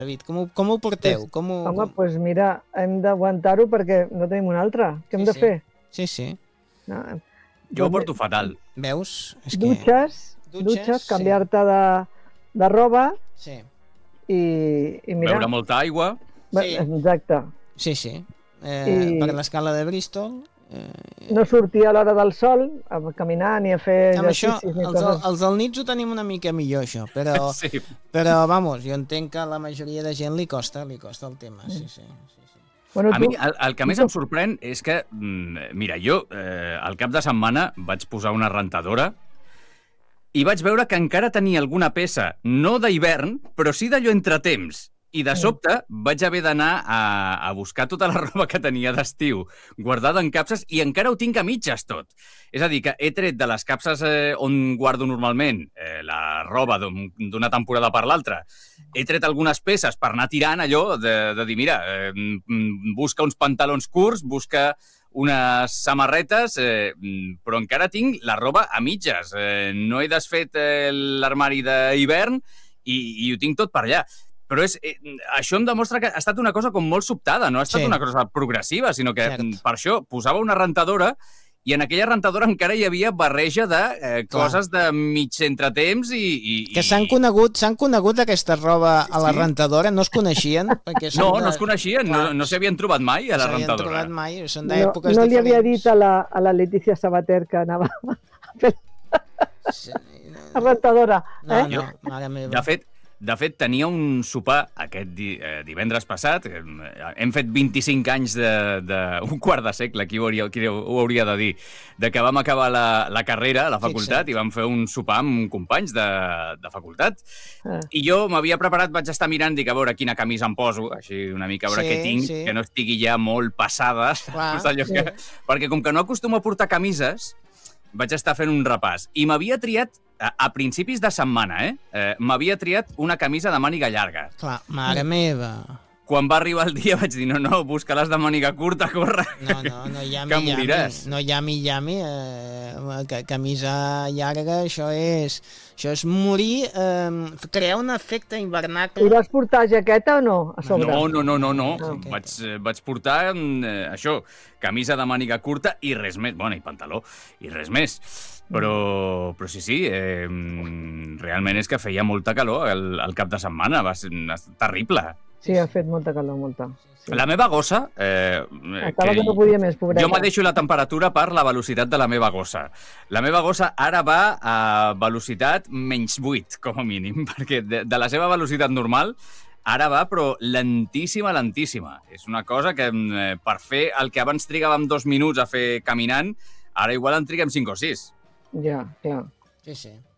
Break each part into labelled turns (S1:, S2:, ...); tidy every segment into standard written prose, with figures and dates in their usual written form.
S1: David? Com ho porteu?
S2: Home, doncs mira, hem d'aguantar-ho perquè no tenim un altre. Què hem de fer?
S1: Sí.
S2: No?
S3: Jo ho porto fatal.
S1: Veus?
S2: Dutxes, canviar-te de roba i mirar.
S3: Beure molta aigua.
S2: Exacte.
S1: Sí. Per l'escala de Bristol...
S2: No sortir a l'hora del sol a caminar ni a fer exercicis ni coses.
S1: Els del nits ho tenim una mica millor, això, però vamos, jo entenc que a la majoria de gent li costa el tema, sí.
S3: Bueno, a mi el que més em sorprèn és que, mira, jo al cap de setmana vaig posar una rentadora i vaig veure que encara tenia alguna peça, no d'hivern, però sí d'allò entretemps. I de sobte vaig haver d'anar a buscar tota la roba que tenia d'estiu guardada en capses i encara ho tinc a mitges tot. És a dir, que he tret de les capses on guardo normalment la roba d'una temporada per l'altra. He tret algunes peces per anar tirant allò de dir, mira, busca uns pantalons curts, busca unes samarretes, però encara tinc la roba a mitges. No he desfet l'armari d'hivern i ho tinc tot per allà. Però això em demostra que ha estat una cosa com molt sobtada, no ha estat una cosa progressiva, sinó que per això posava una rentadora i en aquella rentadora encara hi havia barreja de coses de mig entretemps i...
S1: Que s'han conegut aquesta roba a la rentadora, no es coneixien?
S3: No es coneixien, no s'hi havien trobat mai a la rentadora.
S1: Són d'èpoques diferents.
S2: No li havia dit a la Letícia Sabater que anava a fer la rentadora.
S1: No, mare meva.
S3: De fet, tenia un sopar aquest divendres passat. Hem fet 25 anys un quart de segle, qui ho hauria de dir, de que vam acabar la carrera a la facultat i vam fer un sopar amb companys de facultat. I jo m'havia preparat, vaig estar mirant, dic, a veure quina camisa em poso, així una mica, a veure què tinc, que no estigui ja molt passada. Perquè com que no acostumo a portar camises, vaig estar fent un repàs. I m'havia triat, a principis de setmana, m'havia triat una camisa de màniga llarga.
S1: Clar, mare meva.
S3: Quan va arribar el dia vaig dir, no, busca-les de màniga curta, corre, que moriràs.
S1: No llami, camisa llarga, això és morir, crear un efecte hivernacle.
S2: I vas portar jaqueta o no, a sobre?
S3: No. Vaig portar això, camisa de màniga curta i res més. Bueno, i pantaló, i res més. Però sí, realment és que feia molta calor el cap de setmana, va ser terrible.
S2: Sí, ha fet molta calor, molta. Sí.
S3: La meva gossa...
S2: Estava que no podia més, pobreta.
S3: Jo me deixo la temperatura per la velocitat de la meva gossa. La meva gossa ara va a velocitat -8, com a mínim, perquè de la seva velocitat normal ara va, però lentíssima. És una cosa que per fer el que abans trigàvem 2 minuts a fer caminant, ara igual en triguem 5 o 6.
S2: Ja, clar.
S1: Sí.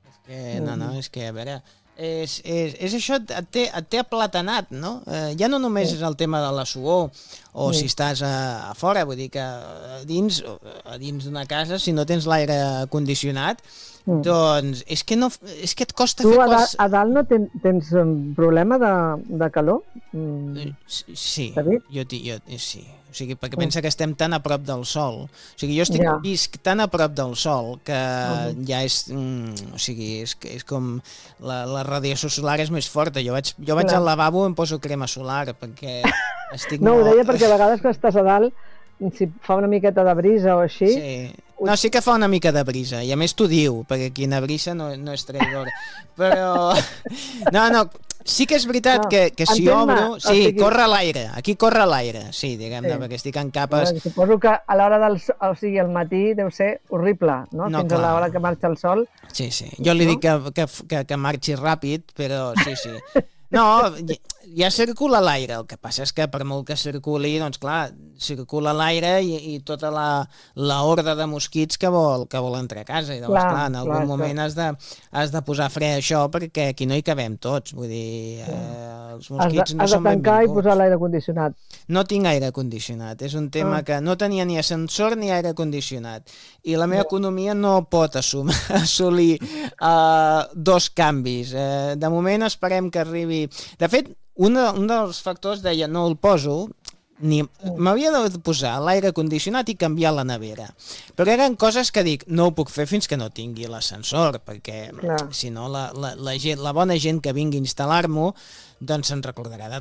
S1: És que, a veure... És això, et té aplatanat, no? Ja no només és el tema de la suor o si estàs a fora, vull dir que a dins d'una casa, si no tens l'aire condicionat, doncs és que et costa fer coses...
S2: Tu a dalt no tens problema de calor?
S1: Sí, jo sí. O sigui, perquè pensa que estem tan a prop del sol. O sigui, jo visc tan a prop del sol que ja és... O sigui, és com... La radiació solar és més forta. Jo vaig al lavabo i em poso crema solar perquè estic...
S2: No, ho deia perquè a vegades que estàs a dalt, si fa una miqueta de brisa o així...
S1: No, sí que fa una mica de brisa, i a més t'ho diu, perquè qui nebrissa no és traïdor. Però... No, sí que és veritat que si obro... Sí, corre l'aire, aquí corre l'aire, sí, diguem-ne, perquè estic en capes...
S2: Suposo que a l'hora del sol, o sigui, al matí deu ser horrible, no? Fins a l'hora que marxa el sol.
S1: Sí. Jo li dic que marxi ràpid, però sí. No, ja circula l'aire, el que passa és que per molt que circuli, doncs clar, circula l'aire i tota la horda de mosquits que vol entrar a casa, i llavors clar, en algun moment has de posar fre a això perquè aquí no hi cabem tots, vull dir, els mosquits no són benvinguts. Has de tancar
S2: i posar l'aire condicionat.
S1: No tinc aire condicionat, és un tema que no tenia ni ascensor ni aire condicionat, i la meva economia no pot assolir 2 canvis. De moment esperem que arribi... De fet, un dels factors deia no el poso, m'havia de posar l'aire condicionat i canviar la nevera, però eren coses que dic no ho puc fer fins que no tingui l'ascensor, perquè si no la bona gent que vingui a instal·lar-m'ho doncs se'n recordarà de